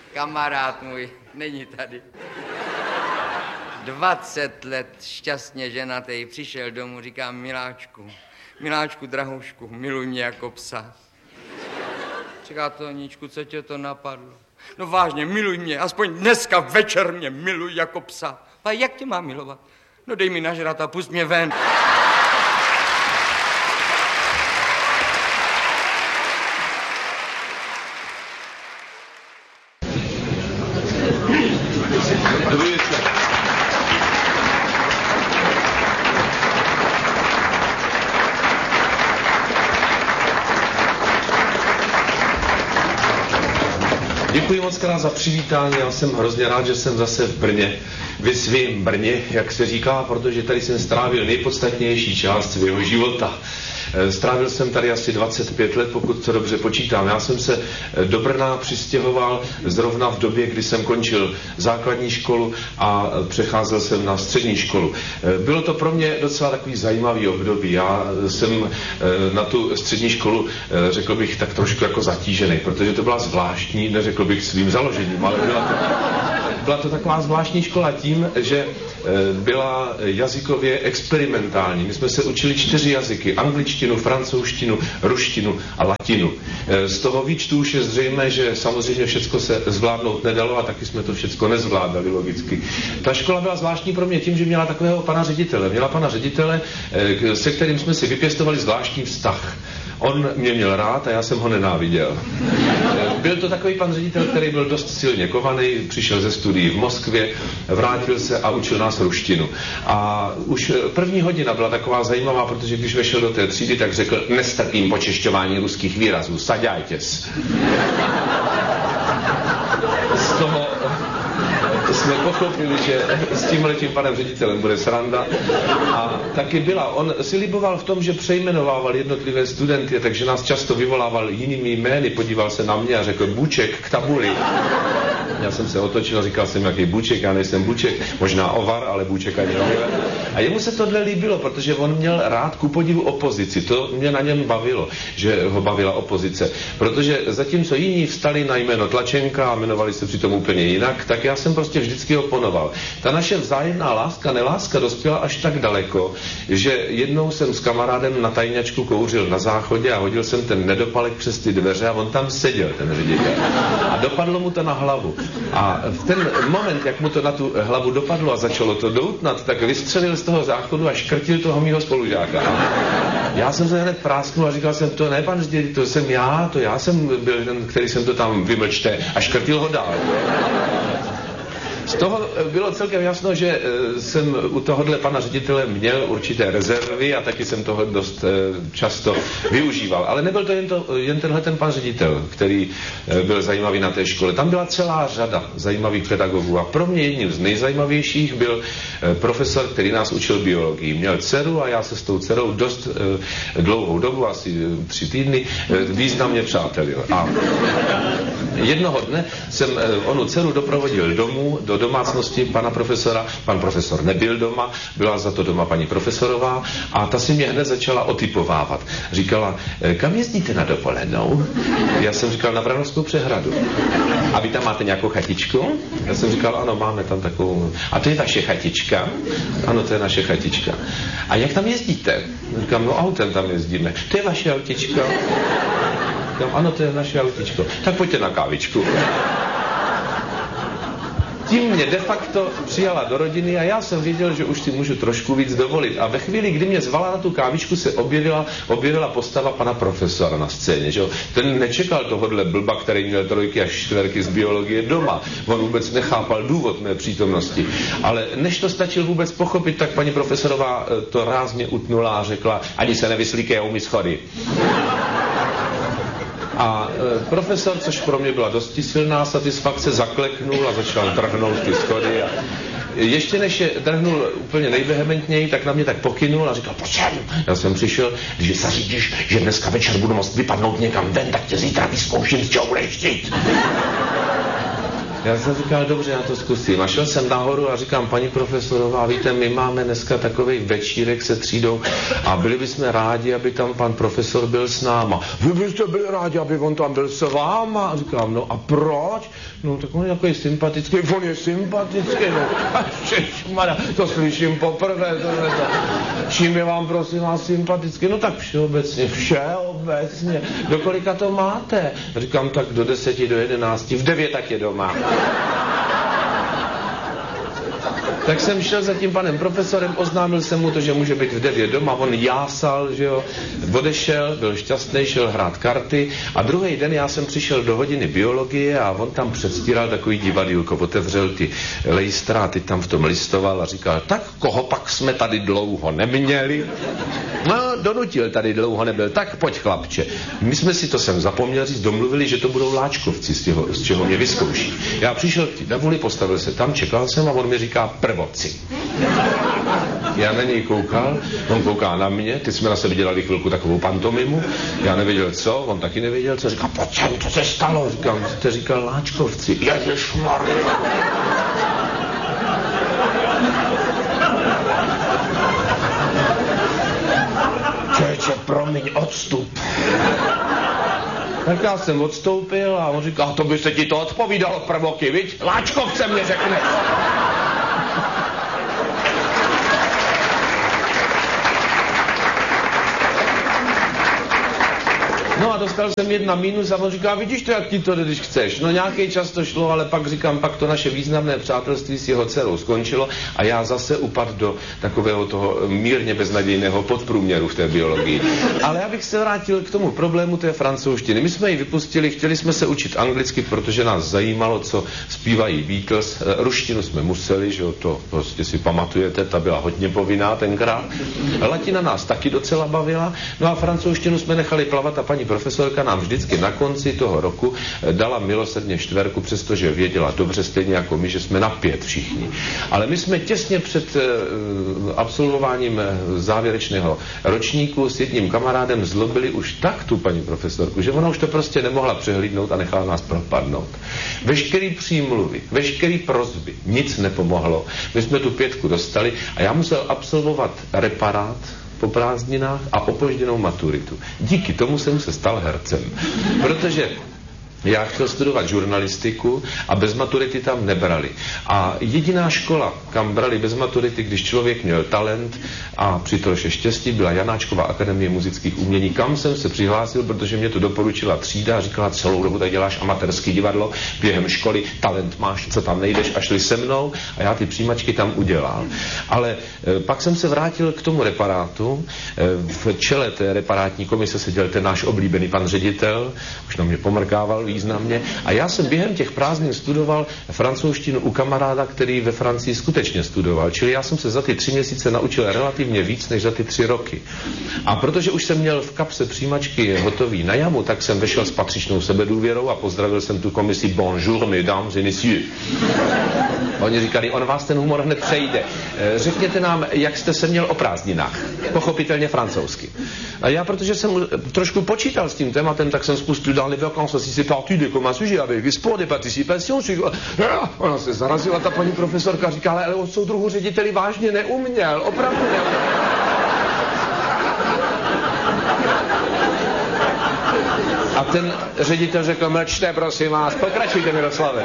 kamarád můj, není tady. 20 let šťastně ženatý, přišel domů, říká Miláčku, drahoušku, miluj mě jako psa. Říká Toníčku, co tě to napadlo? No vážně, miluj mě, aspoň dneska večer mě miluj jako psa. A jak tě mám milovat? No dej mi nažrat a pust mě ven. Dobrý večer. Děkuji moc krát za přivítání, já jsem hrozně rád, že jsem zase v Brně, ve svém Brně, jak se říká, protože tady jsem strávil nejpodstatnější část svého života. Strávil jsem tady asi 25 let, pokud to dobře počítám. Já jsem se do Brna přistěhoval zrovna v době, kdy jsem končil základní školu a přecházel jsem na střední školu. Bylo to pro mě docela takový zajímavý období. Já jsem na tu střední školu, řekl bych, tak trošku jako zatížený, protože to byla zvláštní, neřekl bych svým založením, ale byla to taková zvláštní škola tím, že byla jazykově experimentální. My jsme se učili 4 jazyky, angličtinu, francouzštinu, ruštinu a latinu. Z toho výčtu už je zřejmé, že samozřejmě všecko se zvládnout nedalo a taky jsme to všecko nezvládali logicky. Ta škola byla zvláštní pro mě tím, že měla takového pana ředitele. Měla pana ředitele, se kterým jsme si vypěstovali zvláštní vztah. On mě měl rád a já jsem ho nenáviděl. Byl to takový pan ředitel, který byl dost silně kovaný, přišel ze studií v Moskvě, vrátil se a učil nás ruštinu. A už první hodina byla taková zajímavá, protože když vešel do té třídy, tak řekl: nestrpím počešťování ruských výrazů, saďajtěs. Z toho jsme pochopili, že s tímhletím panem ředitelem bude sranda. A taky byla. On si liboval v tom, že přejmenovával jednotlivé studenty, takže nás často vyvolával jinými jmény, podíval se na mě a řekl: Buček k tabuli. Já jsem se otočil a říkal jsem, jaký Buček, já nejsem Buček, možná Ovar, ale Buček ani nebyl. A jemu se tohle líbilo, protože on měl rád ku podivu opozici. To mě na něm bavilo, že ho bavila opozice. Protože zatímco jiní vstali na jméno Tlačenka a jmenovali se přitom úplně jinak, tak já jsem prostě vždycky oponoval. Ta naše vzájemná láska, neláska dospěla až tak daleko, že jednou jsem s kamarádem na tajňačku kouřil na záchodě a hodil jsem ten nedopalek přes ty dveře a on tam seděl, ten ředitel. A dopadlo mu to na hlavu. A v ten moment, jak mu to na tu hlavu dopadlo a začalo to doutnat, tak vystřelil z toho záchodu a škrtil toho mýho spolužáka. A já jsem se hned prásknul a říkal jsem: to ne, pan ředitel, to jsem já jsem byl ten, který jsem to tam vymlčte, a škrtil ho dál. Z toho bylo celkem jasno, že jsem u tohohle pana ředitele měl určité rezervy a taky jsem toho dost často využíval. Ale nebyl to jen tenhle ten pan ředitel, který byl zajímavý na té škole. Tam byla celá řada zajímavých pedagogů a pro mě jedním z nejzajímavějších byl profesor, který nás učil biologii. Měl dceru a já se s tou dcerou dost dlouhou dobu, asi 3 týdny, významně přátelil. A jednoho dne jsem onu dceru doprovodil domů, do domácnosti pana profesora. Pan profesor nebyl doma, byla za to doma paní profesorová a ta si mě hned začala otypovávat. Říkala: kam jezdíte na dovolenou? Já jsem říkal: na Vranovskou přehradu. A vy tam máte nějakou chatičku? Já jsem říkal: ano, máme tam takovou. A to je vaše chatička? Ano, to je naše chatička. A jak tam jezdíte? Říkám: no autem tam jezdíme. To je vaše autičko? Říkám: ano, to je naše autičko. Tak pojďte na kávičku. Tím mě de facto přijala do rodiny a já jsem věděl, že už si můžu trošku víc dovolit. A ve chvíli, kdy mě zvala na tu kávičku, se objevila postava pana profesora na scéně. Že? Ten nečekal tohodle blba, který měl 3 až 4 z biologie doma. On vůbec nechápal důvod mé přítomnosti. Ale než to stačil vůbec pochopit, tak paní profesorová to rázně utnula a řekla: ani se nevyslíkej, umí schody. A profesor, což pro mě byla dosti silná satisfakce, zakleknul a začal trhnout ty schody. A ještě než je trhnul úplně nejvehementněji, tak na mě tak pokynul a říkal: pojď. Já jsem přišel: když zařídíš, že dneska večer budu moct vypadnout někam ven, tak tě zítra vyzkouším, z čeho budeš chtít. Já jsem říkal, dobře, já to zkusím. A šel jsem nahoru a říkám, paní profesorová, víte, my máme dneska takový večírek se třídou a byli bychom rádi, aby tam pan profesor byl s náma. Vy byste byli rádi, aby on tam byl s váma? A říkám, no a proč? No tak on je takový sympatický, on je sympatický, no. Šešmada, to slyším poprvé, tohle. Čím je vám, prosím vás, sympatický? No tak všeobecně. Do kolika to máte? Říkám, tak do 10, do 11, v 9 tak je doma. Tak jsem šel za tím panem profesorem, oznámil jsem mu to, že může být v 9 doma, on jásal, že jo, odešel, byl šťastný, šel hrát karty a druhý den já jsem přišel do hodiny biologie a on tam předstíral takový divadýlko, otevřel ty lejstra a teď tam v tom listoval a říkal, tak koho pak jsme tady dlouho neměli? No, donutil, tady dlouho nebyl, tak pojď chlapče. My jsme si to sem zapomněl říct, domluvili, že to budou Láčkovci, z čeho mě vyzkouší. Já přišel k té tabuli, postavil se tam, čekal jsem a on mi říká prvoci. Já na něj koukal, on kouká na mě, teď jsme na sebe dělali chvilku takovou pantomimu, já nevěděl co, on taky nevěděl co, říká, pojď sem, co se stalo? Říkám, jste říkal Láčkovci. Ježišmarja. Čeče, promiň, odstup. Tak já jsem odstoupil a on říká, to by se ti to odpovídalo prvoky, viď? Láčkovce mě řekne. No a dostal jsem 1 minus a on říká, vidíš to, jak ti to jde, když chceš. No nějaký čas to šlo, ale pak říkám, pak to naše významné přátelství s jeho dcerou skončilo a já zase upadl do takového toho mírně beznadějného podprůměru v té biologii. Ale já bych se vrátil k tomu problému té francouzštiny. My jsme ji vypustili, chtěli jsme se učit anglicky, protože nás zajímalo, co zpívají Beatles. Ruštinu jsme museli, že jo, to prostě si pamatujete, ta byla hodně povinná tenkrát. Latina nás taky docela bavila, no a francouzštinu jsme nechali plavat a paní profesorka nám vždycky na konci toho roku dala milosrdně 4, přestože věděla dobře stejně jako my, že jsme na 5 všichni. Ale my jsme těsně před absolvováním závěrečného ročníku s jedním kamarádem zlobili už tak tu paní profesorku, že ona už to prostě nemohla přehlídnout a nechala nás propadnout. Veškerý přímluvy, veškerý prosby, nic nepomohlo. My jsme tu 5 dostali a já musel absolvovat reparát po prázdninách a opožděnou maturitu. Díky tomu jsem se stal hercem, protože já chtěl studovat žurnalistiku a bez maturity tam nebrali. A jediná škola, kam brali bez maturity, když člověk měl talent a při troše štěstí, byla Janáčkova akademie muzických umění, kam jsem se přihlásil, protože mě to doporučila třída a říkala, celou dobu tak děláš amatérský divadlo, během školy talent máš, co tam nejdeš, a šli se mnou a já ty přijímačky tam udělal. Ale pak jsem se vrátil k tomu reparátu. V čele té reparátní komise seděl ten náš oblíbený pan ředitel, už na mě pomrkával významně. A já jsem během těch prázdnin studoval francouzštinu u kamaráda, který ve Francii skutečně studoval. Čili já jsem se za ty 3 měsíce naučil relativně víc než za ty 3 roky. A protože už jsem měl v kapse přijímačky hotový na jamu, tak jsem vešel s patřičnou sebedůvěrou a pozdravil jsem tu komisi bonjour, mesdames et messieurs. Oni říkali, on vás ten humor hned přejde. Řekněte nám, jak jste se měl o prázdninách. Pochopitelně francouzsky. A já, protože jsem trošku počítal s tím tématem, tak jsem spustil dans les vacances, si c'est parti de comme un sujet avec sport, des participations. Ona se zarazila, ta paní profesorka říkala, ale od soudruhu řediteli vážně neuměl, opravdu neuměl. A ten ředitel řekl, mlčte, prosím vás, pokračujte, Miroslave.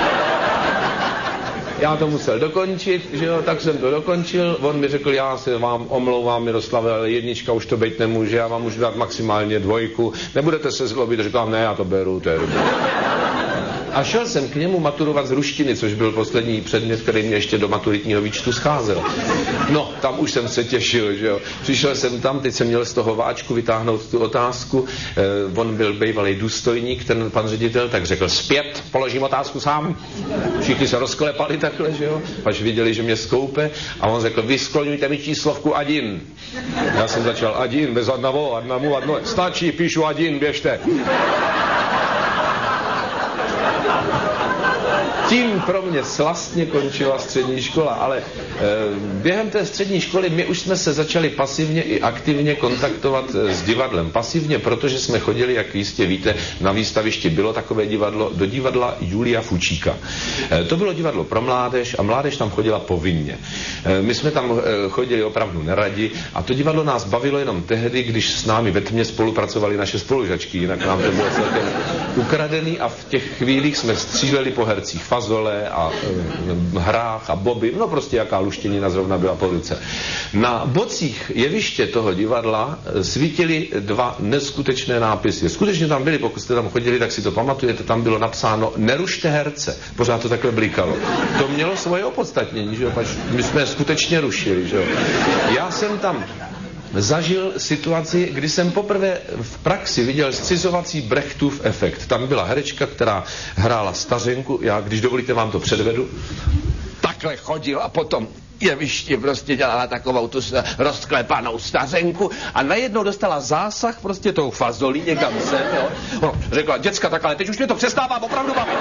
Já to musel dokončit, že jo, tak jsem to dokončil. On mi řekl, já se vám omlouvám, Miroslave, ale 1 už to být nemůže, já vám můžu dát maximálně 2. Nebudete se zlobit, říkám, ne, já to beru, to je dobré. A šel jsem k němu maturovat z ruštiny, což byl poslední předmět, který mě ještě do maturitního výčtu scházel. No, tam už jsem se těšil, že jo. Přišel jsem tam, teď jsem měl z toho váčku vytáhnout tu otázku. On byl bývalý důstojník, ten pan ředitel, tak řekl, zpět, položím otázku sám. Všichni se rozklepali takhle, že jo. Až viděli, že mě skoupe. A on řekl, vy skloňujte mi číslovku 1. Já jsem začal 1, bez одного, одному, одно. Stačí, píšu 1, běžte. tím pro mě slastně končila střední škola, ale během té střední školy my už jsme se začali pasivně i aktivně kontaktovat s divadlem. Pasivně, protože jsme chodili, jak jistě víte, na výstavišti bylo takové divadlo, do divadla Julia Fučíka. To bylo divadlo pro mládež a mládež tam chodila povinně. My jsme tam chodili opravdu neradi a to divadlo nás bavilo jenom tehdy, když s námi ve tmě spolupracovali naše spolužačky, jinak nám to bylo celkem ukradený a v těch chvílích jsme stříleli po hercích Fazole a Hrách a Bobby, no prostě jaká luštěnina zrovna byla po ruce. Na bocích jeviště toho divadla svítily dva neskutečné nápisy. Skutečně tam byly, pokud jste tam chodili, tak si to pamatujete, tam bylo napsáno nerušte herce. Pořád to takhle blikalo. To mělo svoje opodstatnění, že jo, my jsme skutečně rušili, že jo. Já jsem tam zažil situaci, kdy jsem poprvé v praxi viděl scizovací Brechtův efekt. Tam byla herečka, která hrála stařenku, já, když dovolíte, vám to předvedu. Takhle chodil a potom jevišti prostě dělala takovou tu rozklepanou stařenku a najednou dostala zásah prostě tou fazolí někam sem, jo. No, řekla, děcka, tak ale teď už mě to přestává opravdu bavit.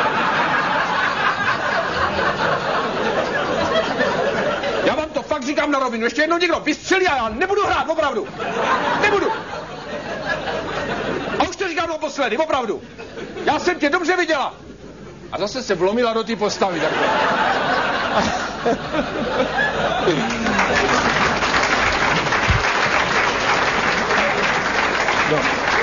Já vám to fakt říkám na rovinu, ještě jednou někdo vystřelí a já nebudu hrát, opravdu. Nebudu. A už to říkám naposledy, opravdu. Já jsem tě dobře viděla. A zase se vlomila do té postavy. Tak... No.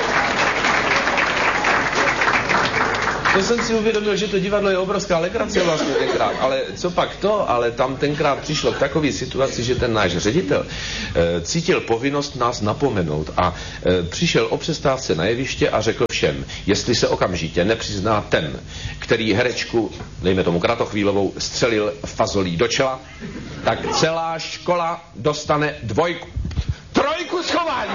To jsem si uvědomil, že to divadlo je obrovská legrace vlastně tenkrát, ale co pak to, ale tam tenkrát přišlo k takové situaci, že ten náš ředitel cítil povinnost nás napomenout a přišel o přestávce na jeviště a řekl všem, jestli se okamžitě nepřizná ten, který herečku, dejme tomu Kratochvílovou, střelil fazolí do čela, tak celá škola dostane 2, 3 schování.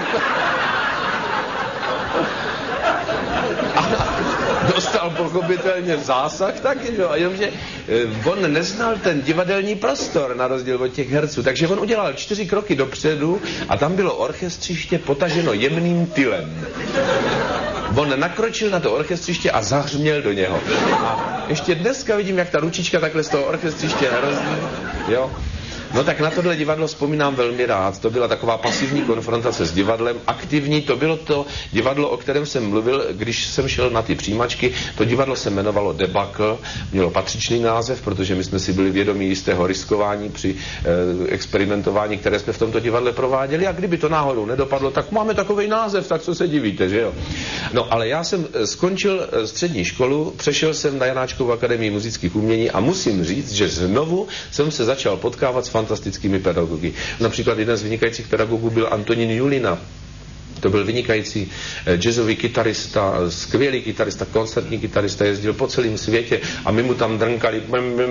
Dostal pochopitelně zásah taky, jo, a jenomže on neznal ten divadelní prostor na rozdíl od těch herců, takže on udělal 4 kroky dopředu a tam bylo orchestřiště potaženo jemným tylem. On nakročil na to orchestřiště a zahřměl do něho. A ještě dneska vidím, jak ta ručička takhle z toho orchestřiště narozdí, jo. No tak na tohle divadlo vzpomínám velmi rád. To byla taková pasivní konfrontace s divadlem. Aktivní, to bylo to divadlo, o kterém jsem mluvil, když jsem šel na ty přijímačky. To divadlo se jmenovalo Debakl, mělo patřičný název, protože my jsme si byli vědomí jistého riskování při experimentování, které jsme v tomto divadle prováděli. A kdyby to náhodou nedopadlo, tak máme takový název, tak co se divíte, že jo? No ale já jsem skončil střední školu, přešel jsem na Janáčkovu akademii muzických umění a musím říct, že znovu jsem se začal potkávat s fantastickými pedagogy. Například jeden z vynikajících pedagogů byl Antonín Julina. To byl vynikající jazzový kytarista, skvělý kytarista, koncertní kytarista, jezdil po celém světě a my mu tam drnkali.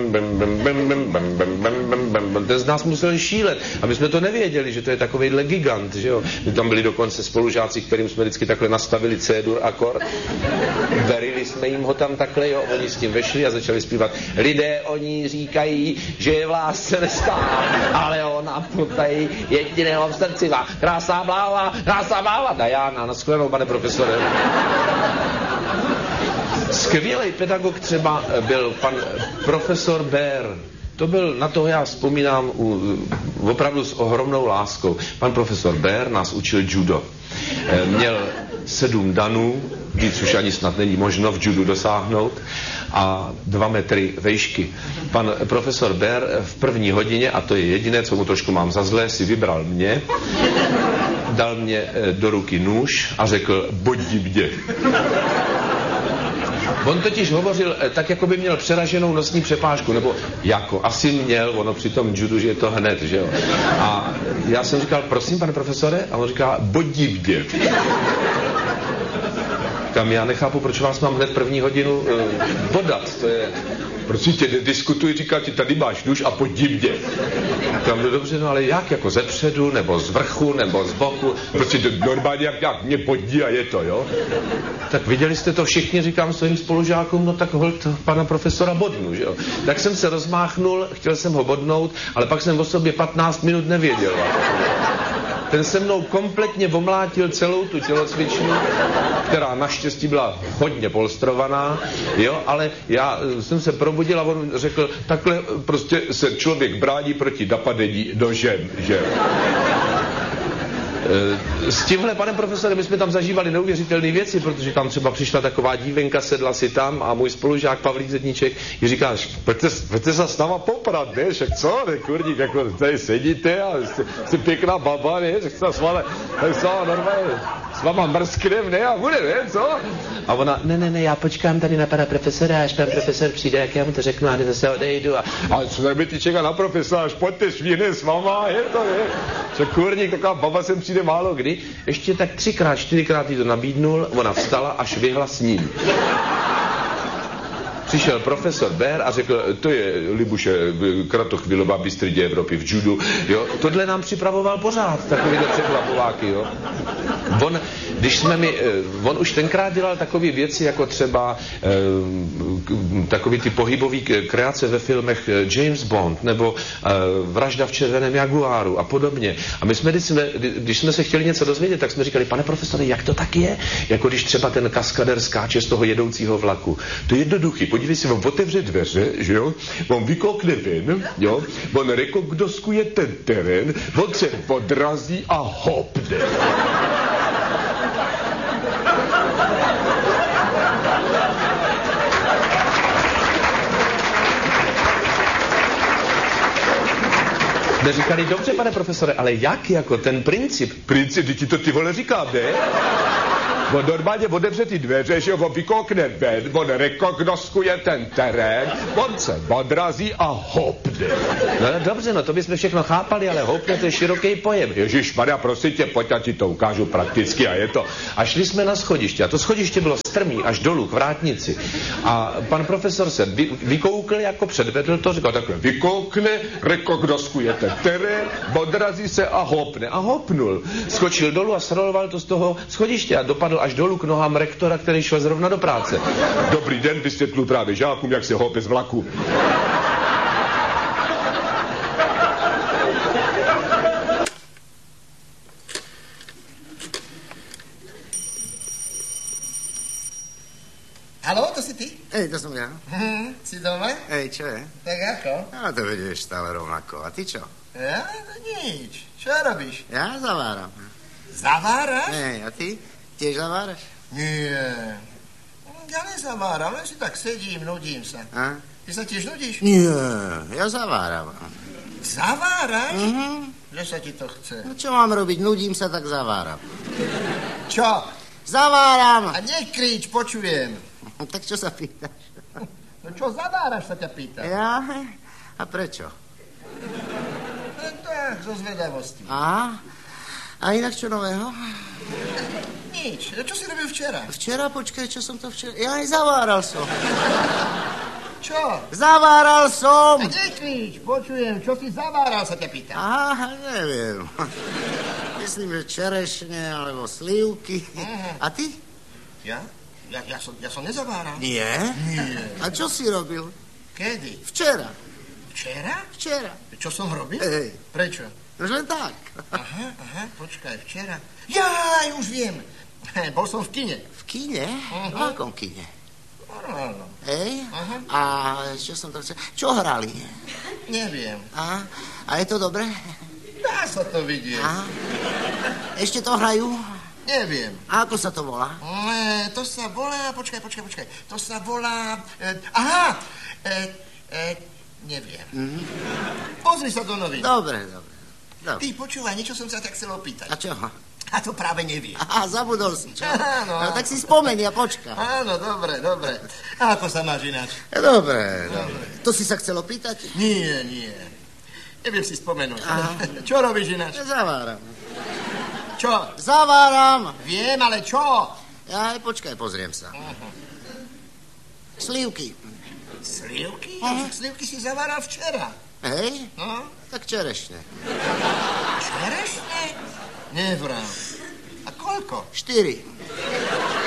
Ten z nás musel šílet a my jsme to nevěděli, že to je takovejhle gigant, že jo. My tam byli dokonce spolužáci, kterým jsme vždycky takhle nastavili C-dur akord. Verili jsme jim ho tam takhle, jo, oni s tím vešli a začali zpívat. Lidé oni říkají, že je v lásce nestává, ale ona putají jediného v srdci má. Krásná bláva, Diana, na shledanou, pane profesore. Skvělý pedagog třeba byl pan profesor Bér. To byl, na toho já vzpomínám opravdu s ohromnou láskou. Pan profesor Bér nás učil judo. Měl 7 danů, víc už ani snad není možno v judu dosáhnout, a 2 metry vejšky. Pan profesor Bér v první hodině, a to je jediné, co mu trošku mám za zlé, si vybral mě, dal mě do ruky nůž a řekl, bodi bdě. On totiž hovořil tak, jako by měl přeraženou nosní přepážku, nebo jako asi měl, ono při tom judu, že je to hned, že jo. A já jsem říkal, prosím, pane profesore, a on říká, bodi bdě. Tam já nechápu, proč vás mám hned první hodinu bodat, to je... Prosím tě, diskutuj, říká ti, tady máš nůž a pojď bdě. Tam no dobře, no ale jak, jako ze předu, nebo z vrchu, nebo z boku, prostě normálně jak mě podí a je to, jo. Tak viděli jste to všichni, říkám svým spolužákům, no tak holt pana profesora bodnu, že jo. Tak jsem se rozmáchnul, chtěl jsem ho bodnout, ale pak jsem o sobě 15 minut nevěděl. ten se mnou kompletně omlátil celou tu tělocvičnu, která naštěstí byla hodně polstrovaná, jo, ale já jsem se probudil a on řekl, takhle prostě se člověk brání proti napadení nožem, že? S tímhle panem profesorem my jsme tam zažívali neuvěřitelné věci, protože tam třeba přišla taková dívenka, sedla si tam a můj spolužák Pavlík Zetníček jí říká, pojďte se s náma poprat, ne, však co, ne, kurník, jako tady sedíte a jste pěkná baba, ne, že se s váma, normálně, s váma mrsknem, ne, a bude, ne, co? A ona, ne, já počkám tady na pana profesora, až pan profesor přijde, jak já mu to řeknu a zase odejdu a co tak by ty čeká na profesora, až pojďte švíne s váma, je to, ne, že kurník, taková baba sem přijde málo kdy, ještě tak 3x, 4x jí to nabídnul, ona vstala a švihla s ním. Přišel profesor Bér a řekl, to je Libuše Kratochvilová, bystridě Evropy v judu, jo. Tohle nám připravoval pořád, takovýhle překlapováky, jo. On už tenkrát dělal takové věci, jako třeba takový ty pohybový kreace ve filmech James Bond, nebo Vražda v červeném jaguáru a podobně. A my jsme, když jsme se chtěli něco dozvědět, tak jsme říkali, pane profesore, jak to tak je? Jako když třeba ten kaskader skáče z toho jedoucího vlaku. To je jednoduchý. Podívej si, on otevře dveře, že jo, on vykoukne ven, jo, on rekognoskuje ten terén, on se odrazí a hopne. Jsme říkali, dobře, pane profesore, ale jak jako ten princip? Princip, ti to ty vole říkám, ne? On normálně otevře ty dveře, že on vykoukne ven, on rekognoskuje ten terén, on se odrazí a hopne. No dobře, no to bychom všechno chápali, ale hopne to je široký pojem. Ježišmarja, prosím tě, pojď, já ti to ukážu prakticky a je to. A šli jsme na schodiště a to schodiště bylo strmý až dolů k vrátnici. A pan profesor se vykoukl, jako předvedl to, říkal takhle, vykoukne, rekognoskuje ten terén, odrazí se a hopne. A hopnul. Skočil dolů a sroloval to z toho schodiště a dopadl až dolů k nohám rektora, který šel zrovna do práce. Dobrý den, vysvětlu právě žákům, jak se hope z vlaku. Haló, to si ty? To som ja. Si doma? Čo je? Tak ako? No to vieš stále rovnako. A ty čo? Ja? No nič. Čo robíš? Ja zaváram. Zaváraš? A ty? Tiež zaváraš? Nie. Ja nezaváram, len si tak sedím, nudím sa. A? Ty sa tiež nudíš? Nie, ja zaváram. Zaváraš? Že sa ti to chce? No čo mám robiť? Nudím sa, tak zaváram. Čo? Zaváram! A nekrič, počujem. Tak čo sa pýtaš? No čo zaváraš, sa ťa pýtam. Ja? A prečo? Len tak, zo zvedavosti. Aha. A inak čo nového? Nič. Čo si robil včera? Včera? Počkaj, čo som to včera... Ja aj zaváral som. Čo? Zaváral som! A nekrič, počujem. Čo si zaváral, sa ťa pýtam. Aha, neviem. Myslím, že čerešne, alebo slivky. A ty? Ja? Ja som nezaváral. Nie? Nie. A čo si robil? Kedy? Včera. Včera? Včera. Čo som robil? Prečo? Už len tak. Aha, počkaj, včera. Jaj, už viem. Bol som v kine. V kine? V akom kine? Normálno. A čo som to chcel? Čo hrali? Neviem. A je to dobré? Dá sa to vidieť. Ešte to hrajú? Neviem. A ako sa to volá? To sa volá, počkaj. To sa volá, neviem. Pozri sa do novín. Dobre. Ty počúvaj, niečo som sa tak chcel opýtať. A čo? A to práve neviem. Zabudol si, čo? Áno. No, tak si spomeni a počka. Áno, dobre. A ako sa máš ináč? Dobre. To si sa chcel opýtať? Nie. Neviem si spomenúť. Čo robíš ináč? Zaváram. Čo? Zaváram. Viem, ale čo? Počkaj, pozriem sa. Slivky. Slivky? Slivky si zaváral včera. Hej? No? Tak čerešne. Čerešne? Nevrám. A koľko? 4.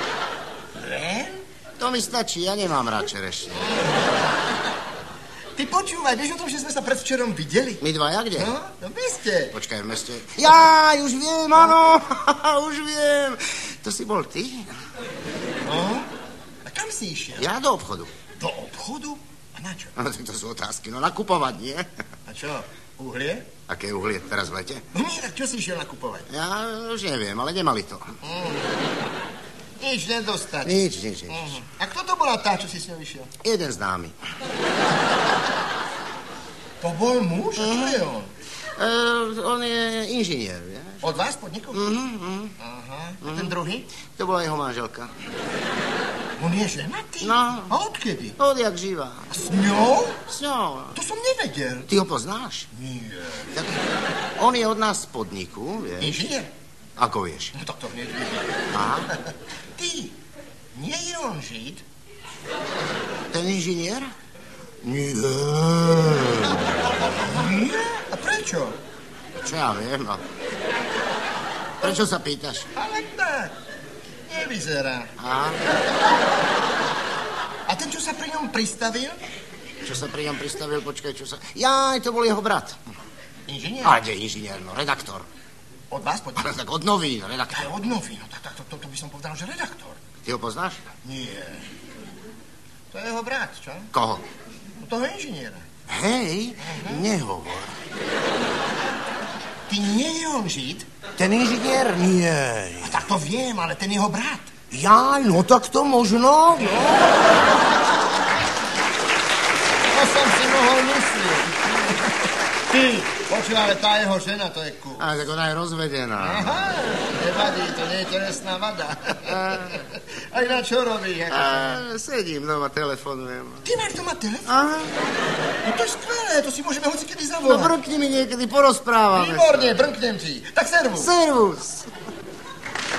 Len? To mi stačí, ja nemám rád čerešne. Ty počúvaj, vieš o tom, že sme sa predvčerom videli? My dvaja kde? No v meste. Počkaj, v meste. Ja, už viem, áno, už viem. To si bol ty? No, a kam si išiel? Ja do obchodu. Do obchodu? A na čo? No, to sú otázky, no nakupovať, nie? A čo, uhlie? Aké uhlie teraz v lete? No nie, tak čo si išiel nakupovať? Ja už neviem, ale nemali to. Nič nedostať. Nič. A kto to bola tá, čo si s ňou išiel? Jeden známy. To bol muž? A čo je on? On je inžinier, vieš? Od vás podnikov? Aha. A ten druhý? To bola jeho manželka. On je ženatý? No. A odkedy? Odjak živá. A s ňou? S ňou. To som nevedel. Ty ho poznáš? Nie. Tak on je od nás z podniku, vieš? Inžinier? Ako vieš? No tak to hneď vidím. Aha. Ty, nie je on Žid? Ten inžinier? Nie. Nie? A prečo? Čo ja viem, no. Prečo sa pýtaš? Ale tak, nevyzerá. Aha. A ten, čo sa pri ňom pristavil? Čo sa pri ňom pristavil, počkaj, čo sa... Jaj, to bol jeho brat. Inžinier? A kde inžinier, no, redaktor. Od vás podnikov? Ale tak od novín, redaktor. Od novín, no tak to by som povedal, že redaktor. Ty ho poznáš? Nie. To je jeho brat, čo? Koho? No toho inžiniera. Hej, nehovor. Ty nie je on Žid? Ten inžinier? Nie. A tak to viem, ale ten jeho brat. Jaj, no tak to možno, no. To som si mohol myslieť. Ty, počúva, ale tá jeho žena, to je kú. Ale tak ona je rozvedená. Aha, nevadí, to nie je telesná vada. A iná čo robí? Sedím doma, telefonujem. Ty máš doma telefon? Aha. No to je skvelé, to si môžeme hocikedy No zavolať. brkni mi niekedy, porozprávame. Výborne, brnknem ti. Tak servus. Servus.